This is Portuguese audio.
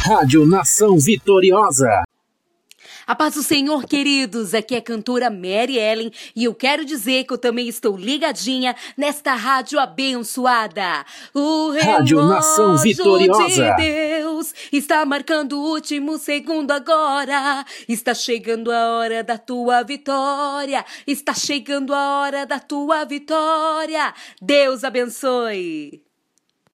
Rádio Nação Vitoriosa. A paz do Senhor, queridos, aqui é a cantora Mary Ellen e eu quero dizer que eu também estou ligadinha nesta rádio abençoada. O Rádio Nação Vitoriosa de Deus está marcando o último segundo agora. Está chegando a hora da tua vitória. Está chegando a hora da tua vitória. Deus abençoe.